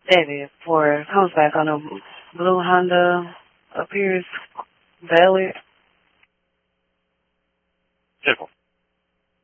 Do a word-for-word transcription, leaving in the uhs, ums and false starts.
David for comes back on a blue Honda appears valid. Simple.